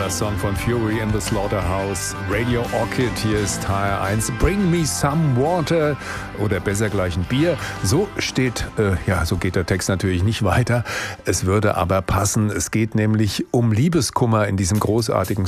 Song von Fury in the Slaughterhouse. Radio Orchid, hier ist HR1. Bring me some water oder besser gleich ein Bier. So steht, so geht der Text natürlich nicht weiter. Es würde aber passen. Es geht nämlich um Liebeskummer in diesem großartigen